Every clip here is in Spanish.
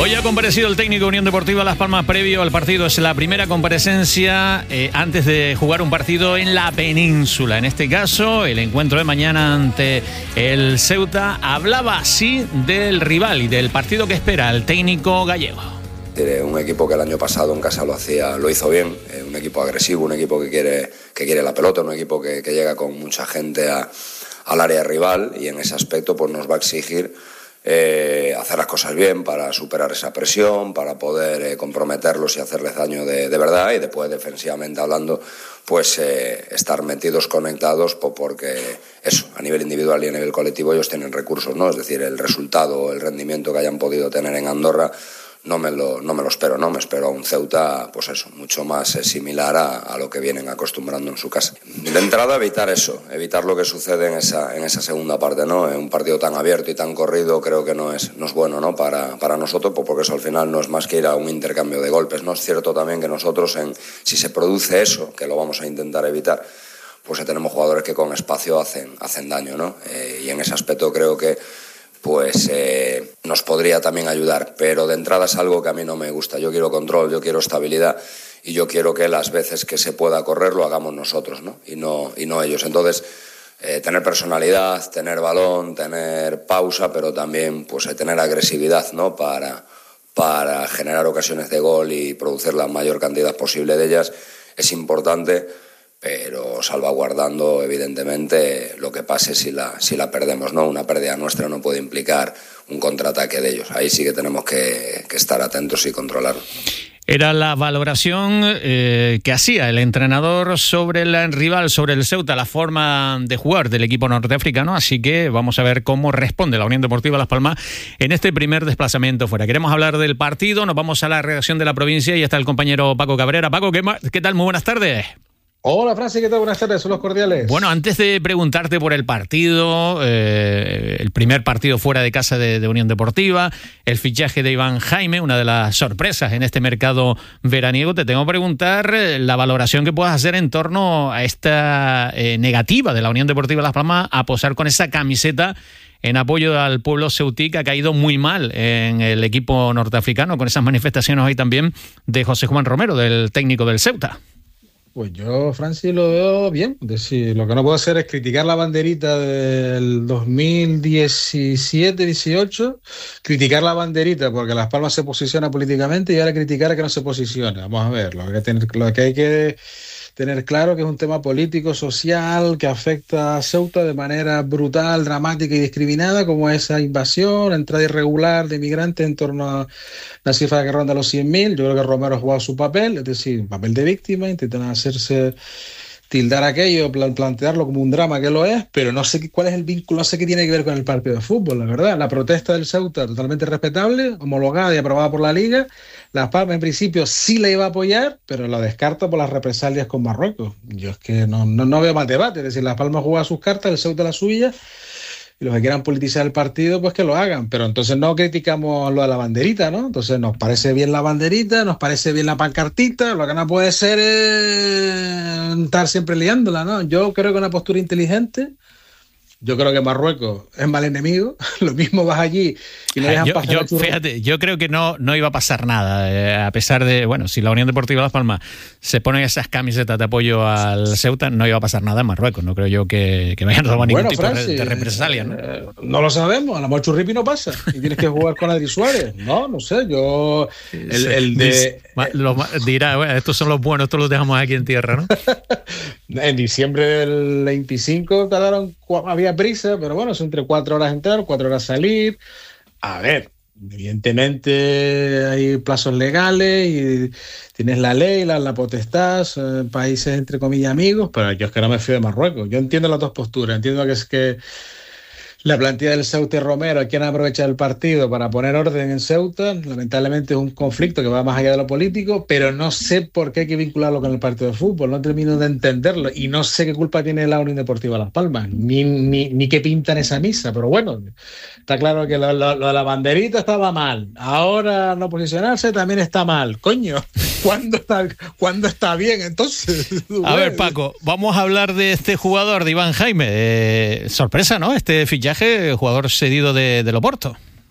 Hoy ha comparecido el técnico de Unión Deportiva Las Palmas previo al partido. Es la primera comparecencia antes de jugar un partido en la península. En este caso, el encuentro de mañana ante el Ceuta. Hablaba así del rival y del partido que espera el técnico gallego. Un equipo que el año pasado en casa lo hizo bien, un equipo agresivo, un equipo que quiere la pelota, un equipo que llega con mucha gente al área rival, y en ese aspecto pues nos va a exigir hacer las cosas bien para superar esa presión, para poder comprometerlos y hacerles daño de verdad, y después defensivamente hablando pues estar metidos, conectados, porque eso, a nivel individual y a nivel colectivo ellos tienen recursos, ¿no? Es decir, el resultado, el rendimiento que hayan podido tener en Andorra no me lo espero, ¿no? Me espero a un Ceuta, pues eso, mucho más similar a lo que vienen acostumbrando en su casa. De entrada, evitar lo que sucede en esa segunda parte, ¿no? En un partido tan abierto y tan corrido creo que no es bueno, ¿no? Para nosotros, pues porque eso al final no es más que ir a un intercambio de golpes, ¿no? Es cierto también que nosotros, si se produce eso, que lo vamos a intentar evitar, pues tenemos jugadores que con espacio hacen daño, ¿no? Y en ese aspecto creo que pues nos podría también ayudar, pero de entrada es algo que a mí no me gusta. Yo quiero control, yo quiero estabilidad, y yo quiero que las veces que se pueda correr lo hagamos nosotros, ¿no? Y no ellos. Entonces, tener personalidad, tener balón, tener pausa, pero también pues tener agresividad, ¿no? Para generar ocasiones de gol y producir la mayor cantidad posible de ellas es importante, pero salvaguardando evidentemente lo que pase si la perdemos, ¿no? Una pérdida nuestra no puede implicar un contraataque de ellos. Ahí sí que tenemos que estar atentos y controlarlo. Era la valoración que hacía el entrenador sobre el rival, sobre el Ceuta, la forma de jugar del equipo norteafricano, así que vamos a ver cómo responde la Unión Deportiva Las Palmas en este primer desplazamiento fuera. Queremos hablar del partido, nos vamos a la redacción de la provincia y está el compañero Paco Cabrera. Paco, ¿qué tal? Muy buenas tardes. Hola, Francis, ¿qué tal? Buenas tardes, son los cordiales. Bueno, antes de preguntarte por el partido, el primer partido fuera de casa de Unión Deportiva, el fichaje de Iván Jaime, una de las sorpresas en este mercado veraniego, te tengo que preguntar la valoración que puedas hacer en torno a esta negativa de la Unión Deportiva Las Palmas a posar con esa camiseta en apoyo al pueblo ceutí, que ha caído muy mal en el equipo norteafricano, con esas manifestaciones hoy también de José Juan Romero, del técnico del Ceuta. Pues yo, Francis, lo veo bien. Es decir, lo que no puedo hacer es criticar la banderita del 2017-18, criticar la banderita porque Las Palmas se posiciona políticamente, y ahora criticar a que no se posiciona. Vamos a ver, lo que hay que tener claro que es un tema político, social, que afecta a Ceuta de manera brutal, dramática y discriminada, como esa invasión, entrada irregular de migrantes en torno a la cifra que ronda los 100.000. Yo creo que Romero ha jugado su papel, es decir, un papel de víctima, intentan tildar aquello, plantearlo como un drama, que lo es, pero no sé cuál es el vínculo, no sé qué tiene que ver con el partido de fútbol, la verdad. La protesta del Ceuta, totalmente respetable, homologada y aprobada por la Liga. Las Palmas en principio sí la iba a apoyar, pero la descarta por las represalias con Marruecos. Yo es que no veo más debate, es decir, Las Palmas juega sus cartas, el Ceuta las suyas, y los que quieran politizar el partido, pues que lo hagan. Pero entonces no criticamos lo de la banderita, ¿no? Entonces nos parece bien la banderita, nos parece bien la pancartita, lo que no puede ser es estar siempre liándola, ¿no? Yo creo que una postura inteligente. Yo creo que Marruecos es mal enemigo. Lo mismo vas allí y no dejan pasar. Fíjate, yo creo que no iba a pasar nada. A pesar de, bueno, si la Unión Deportiva Las Palmas se pone esas camisetas de apoyo al Ceuta, no iba a pasar nada en Marruecos. No creo yo que vayan a tomar ningún tipo de represalia, ¿no? No lo sabemos. A lo mejor Churripi no pasa y tienes que jugar con Adri Suárez. No sé. Yo. Dirá, bueno, estos son los buenos, estos los dejamos aquí en tierra, ¿no? En diciembre del 25 había prisa, pero bueno, son entre 4 horas entrar, 4 horas salir. A ver, evidentemente hay plazos legales y tienes la ley, la potestad, países entre comillas amigos, pero yo es que no me fío de Marruecos. Yo entiendo las dos posturas, entiendo que es que la plantilla del Ceuta y Romero quieren aprovechar el partido para poner orden en Ceuta. Lamentablemente es un conflicto que va más allá de lo político, pero no sé por qué hay que vincularlo con el partido de fútbol. No termino de entenderlo y no sé qué culpa tiene la Unión Deportiva Las Palmas, ni qué pinta en esa misa. Pero bueno, está claro que lo de la banderita estaba mal. Ahora no posicionarse también está mal. Coño, ¿cuándo está bien entonces? A ver, Paco, vamos a hablar de este jugador, de Iván Jaime. Sorpresa, ¿no? Este fichaje, jugador cedido del Oporto.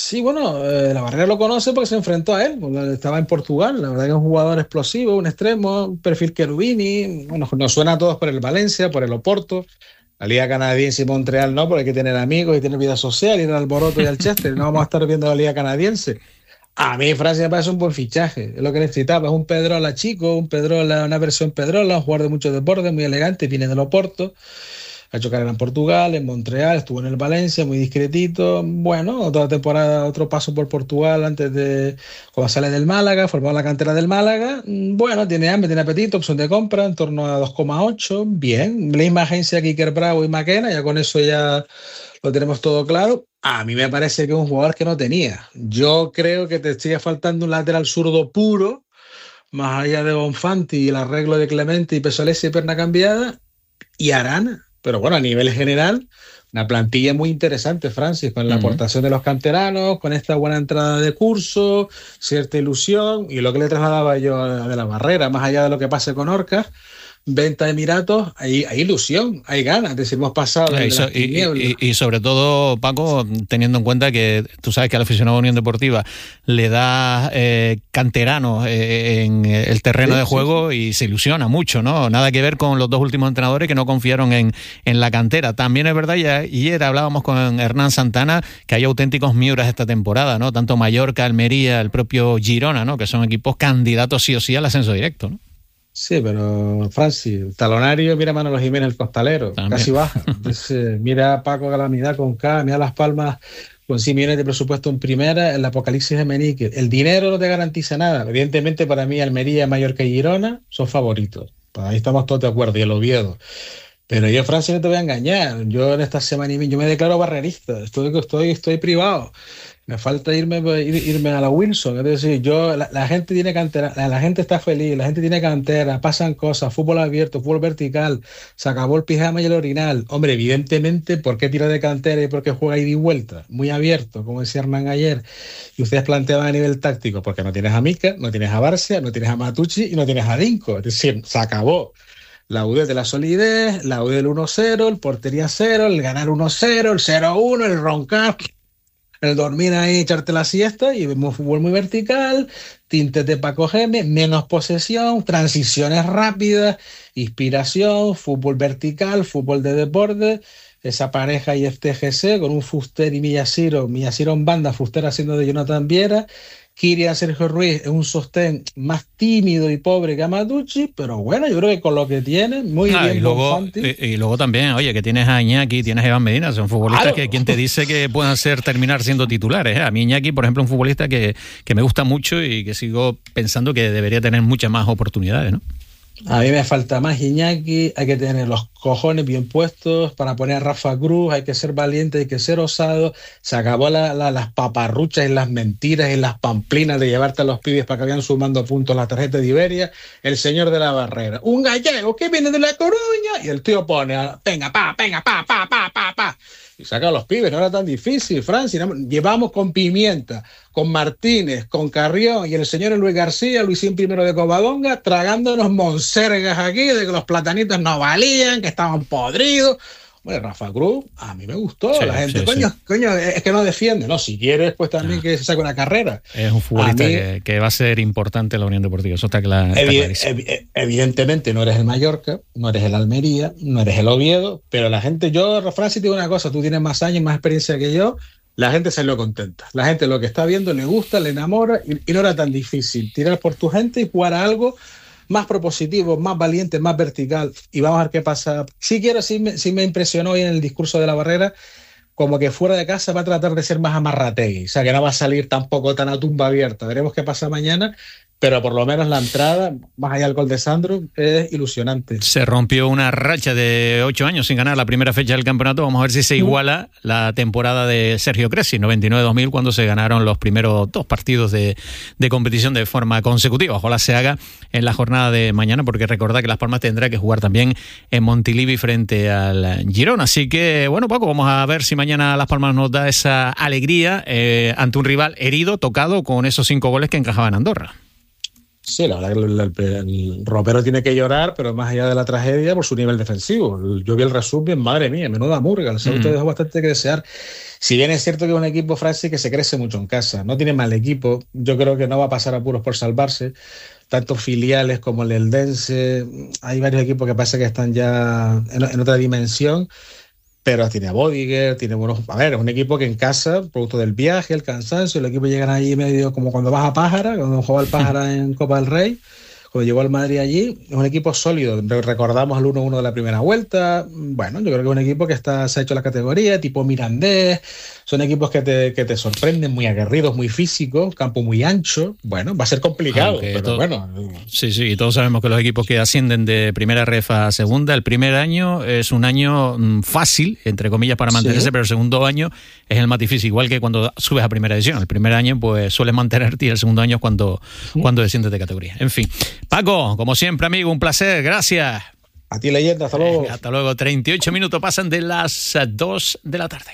Sí, bueno, la Barrera lo conoce porque se enfrentó a él, estaba en Portugal, la verdad que es un jugador explosivo, un extremo, un perfil Cherubini, bueno, nos suena a todos por el Valencia, por el Oporto, la Liga Canadiense y Montreal no, porque hay que tener amigos y tener vida social, ir al Alboroto y al Chester, no vamos a estar viendo la Liga Canadiense. A mí Francia me parece un buen fichaje, es lo que necesitaba, es un Pedrola chico, una versión Pedrola, un jugador de mucho deporte, muy elegante, viene del Oporto. Ha hecho carrera en Portugal, en Montreal, estuvo en el Valencia, muy discretito. Bueno, otra temporada, otro paso por Portugal antes de cuando sale del Málaga, formó la cantera del Málaga. Bueno, tiene hambre, tiene apetito, opción de compra en torno a 2,8. Bien, la misma agencia Kicker Bravo y McKenna, ya con eso ya lo tenemos todo claro. A mí me parece que es un jugador que no tenía. Yo creo que te sigue faltando un lateral zurdo puro, más allá de Bonfanti y el arreglo de Clemente y Pesolesi y Perna cambiada, y Arana. Pero bueno, a nivel general, una plantilla muy interesante, Francis, con la aportación de los canteranos, con esta buena entrada de curso, cierta ilusión, y lo que le trasladaba yo de la Barrera, más allá de lo que pase con Orcas, venta de Emiratos, hay ilusión, hay ganas, es decir, hemos pasado y sobre todo, Paco, teniendo en cuenta que tú sabes que al aficionado de Unión Deportiva le da canteranos en el terreno de juego y se ilusiona mucho, ¿no? Nada que ver con los dos últimos entrenadores que no confiaron en la cantera. También es verdad, y ayer hablábamos con Hernán Santana, que hay auténticos miuras esta temporada, ¿no? Tanto Mallorca, Almería, el propio Girona, ¿no? Que son equipos candidatos sí o sí al ascenso directo, ¿no? Sí, pero Francis, talonario, mira Manolo Jiménez el costalero, también. Casi baja. Entonces, mira Paco Calamidad con K, mira Las Palmas con 100 millones de presupuesto en primera, el apocalipsis de Menique. El dinero no te garantiza nada. Evidentemente, para mí, Almería, Mallorca y Girona son favoritos. Ahí estamos todos de acuerdo, y el Oviedo. Pero yo, Francis, no te voy a engañar. Yo en esta semana y media, yo me declaro barrerista. Estoy privado. Me falta irme a la Wilson, es decir, la gente tiene cantera, la gente está feliz, la gente tiene cantera, pasan cosas, fútbol abierto, fútbol vertical, se acabó el pijama y el orinal. Hombre, evidentemente, ¿por qué tira de cantera y por qué juega ida y vuelta? Muy abierto, como decía Hernán ayer. Y ustedes planteaban a nivel táctico, porque no tienes a Mica, no tienes a Barcia, no tienes a Matucci y no tienes a Dinko. Es decir, se acabó. La UD de la solidez, la UD del 1-0, el portería 0, el ganar 1-0, el 0-1, el roncar, el dormir ahí, echarte la siesta, y vemos fútbol muy vertical, tintes de Paco Gémez, menos posesión, transiciones rápidas, inspiración, fútbol vertical, fútbol de deporte, esa pareja y FTGC con un Fuster y Millaciro en banda, Fuster haciendo de Jonathan Viera, Kylian Sergio Ruiz es un sostén más tímido y pobre que Matucci, pero bueno, yo creo que con lo que tiene, muy bien. Y luego también, oye, que tienes a Iñaki, tienes a Iván Medina, son futbolistas que quien te dice que puedan terminar siendo titulares. A mí Iñaki, por ejemplo, un futbolista que me gusta mucho y que sigo pensando que debería tener muchas más oportunidades, ¿no? A mí me falta más Iñaki, hay que tener los cojones bien puestos para poner a Rafa Cruz, hay que ser valiente, hay que ser osado. Se acabó las paparruchas y las mentiras y las pamplinas de llevarte a los pibes para que vayan sumando puntos la tarjeta de Iberia. El señor de la Barrera, un gallego que viene de La Coruña, y el tío pone, venga, pa. Y saca a los pibes, no era tan difícil, Francis. Llevamos con Pimienta, con Martínez, con Carrión y el señor Luis García, Luisín primero de Covadonga, tragándonos monsergas aquí de que los platanitos no valían, que estaban podridos. Bueno, Rafa Cruz, a mí me gustó. Sí, la gente, coño, es que no defiende. No, si quieres, pues también que se saque una carrera. Es un futbolista que va a ser importante en la Unión Deportiva. Eso está claro. Evidentemente no eres el Mallorca, no eres el Almería, no eres el Oviedo, pero la gente, Francis, te digo una cosa, tú tienes más años, más experiencia que yo, la gente salió contenta. La gente lo que está viendo le gusta, le enamora, y no era tan difícil tirar por tu gente y jugar a algo más propositivo, más valiente, más vertical, y vamos a ver qué pasa. Sí me impresionó hoy en el discurso de la Barrera, como que fuera de casa va a tratar de ser más amarrategui, o sea que no va a salir tampoco tan a tumba abierta. Veremos qué pasa mañana, pero por lo menos la entrada, más allá del gol de Sandro, es ilusionante. Se rompió una racha de 8 años sin ganar la primera fecha del campeonato. Vamos a ver si se iguala la temporada de Sergio Cresci, 99-2000, cuando se ganaron los primeros 2 partidos de competición de forma consecutiva. Ojalá se haga en la jornada de mañana, porque recordad que Las Palmas tendrá que jugar también en Montilivi frente al Girona. Así que, bueno, Paco, vamos a ver si mañana Las Palmas nos da esa alegría ante un rival herido, tocado, con esos 5 goles que encajaba en Andorra. Sí, la verdad que el ropero tiene que llorar, pero más allá de la tragedia, por su nivel defensivo. Yo vi el resumen, madre mía, menuda murga. El Ceuta dejó bastante que desear. Si bien es cierto que es un equipo, Francis, que se crece mucho en casa, no tiene mal equipo, yo creo que no va a pasar apuros por salvarse. Tanto filiales como el Eldense, hay varios equipos que parece que están ya en otra dimensión. Pero tiene a Bodiger, tiene buenos... A ver, es un equipo que en casa, producto del viaje, el cansancio, el equipo llega ahí medio como cuando vas a Pájara, cuando jugaba el Pájara en Copa del Rey, cuando llegó al Madrid allí, es un equipo sólido. Recordamos al 1-1 de la primera vuelta. Bueno, yo creo que es un equipo que se ha hecho la categoría, tipo Mirandés. Son equipos que te sorprenden, muy aguerridos, muy físicos, campo muy ancho. Bueno, va a ser complicado, pero bueno. Sí, y todos sabemos que los equipos que ascienden de primera ref a segunda, el primer año es un año fácil, entre comillas, para mantenerse, pero el segundo año es el más difícil, igual que cuando subes a primera división. El primer año pues sueles mantenerte y el segundo año es cuando desciendes de categoría. En fin. Paco, como siempre, amigo, un placer, gracias. A ti, leyenda, hasta luego. Hasta luego, 38 minutos pasan de las 2 de la tarde.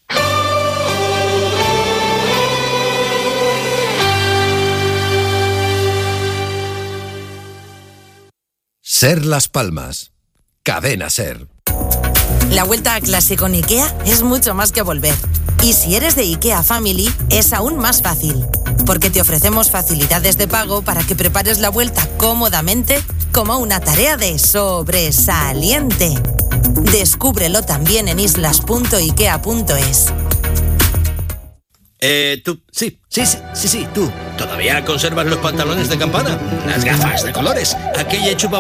Ser Las Palmas, Cadena Ser. La vuelta a clase con IKEA es mucho más que volver. Y si eres de IKEA Family, es aún más fácil. Porque te ofrecemos facilidades de pago para que prepares la vuelta cómodamente como una tarea de sobresaliente. Descúbrelo también en islas.ikea.es. Tú, sí, tú. ¿Todavía conservas los pantalones de campana? Las gafas de colores, aquella chupa